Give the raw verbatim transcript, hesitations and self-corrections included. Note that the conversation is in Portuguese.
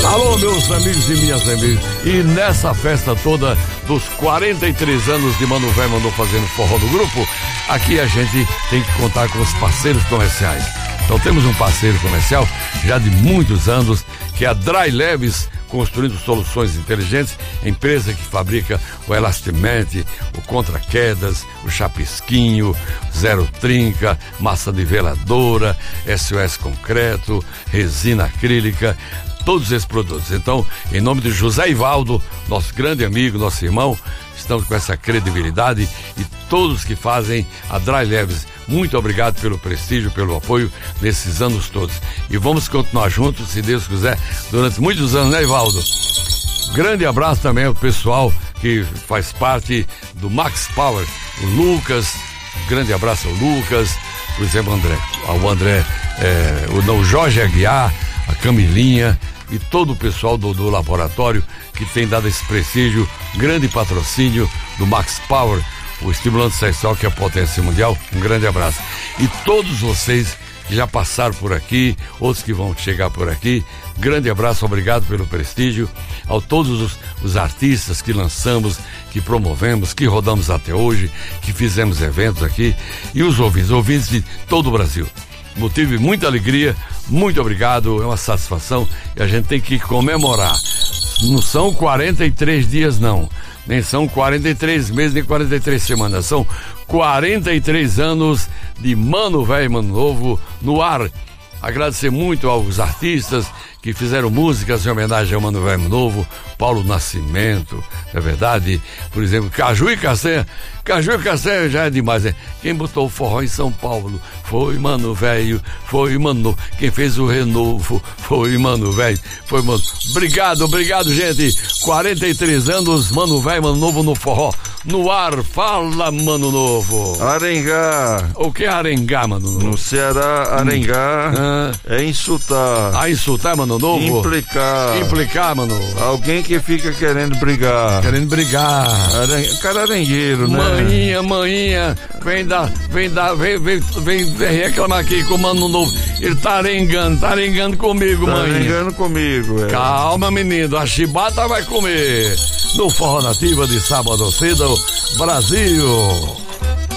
Alô, meus amigos e minhas amigas. E nessa festa toda dos quarenta e três anos de Mano Velho Mano fazendo forró do grupo, aqui a gente tem que contar com os parceiros comerciais. Então temos um parceiro comercial já de muitos anos, que é a Dry Leves, construindo soluções inteligentes, empresa que fabrica o Elastimente, o Contra-Quedas, o Chapisquinho, Zero Trinca, massa niveladora, S O S Concreto, resina acrílica, todos esses produtos. Então, em nome de José Ivaldo, nosso grande amigo, nosso irmão, estamos com essa credibilidade e todos que fazem a Dry Leves, muito obrigado pelo prestígio, pelo apoio nesses anos todos. E vamos continuar juntos, se Deus quiser, durante muitos anos, né, Ivaldo? Grande abraço também ao pessoal que faz parte do Max Power, o Lucas, grande abraço ao Lucas, por exemplo, André, ao André, é, o, o Jorge Aguiar, a Camilinha e todo o pessoal do, do laboratório que tem dado esse prestígio, grande patrocínio do Max Power, o estimulante sexual que é a potência mundial. Um grande abraço. E todos vocês que já passaram por aqui, outros que vão chegar por aqui, grande abraço, obrigado pelo prestígio. A todos os, os artistas que lançamos, que promovemos, que rodamos até hoje, que fizemos eventos aqui, e os ouvintes, ouvintes de todo o Brasil. Motivo de muita alegria, muito obrigado, é uma satisfação e a gente tem que comemorar. Não são quarenta e três dias não, nem são quarenta e três meses, nem quarenta e três semanas, são quarenta e três anos de Mano Velho Mano Novo no ar. Agradecer muito aos artistas que fizeram músicas em homenagem ao Mano Velho Mano Novo, Paulo Nascimento, é verdade, por exemplo, Caju e Castanha. Caju e Castanha já é demais, né? Quem botou o forró em São Paulo foi Mano Velho, foi Mano Novo. Quem fez o renovo foi Mano Velho, foi Mano. Obrigado, obrigado, gente. quarenta e três anos, Mano Velho Mano Novo no forró. No ar, fala, Mano Novo. Arengar. O que é arengar, Mano Novo? No Ceará, arengar hum. é insultar. Ah, insultar, Mano Novo? Implicar. Implicar, Mano. Alguém que fica querendo brigar. Querendo brigar. Aren... Cara arengueiro, né? Maninha, maninha, vem dar, vem dar, vem, vem, vem, vem reclamar aqui com o Mano Novo. Ele tá arengando, tá arengando comigo, tá maninha. Tá arengando comigo, é. Calma, menino, a chibata vai comer. No Forró Nativa de sábado cedo, Brasil.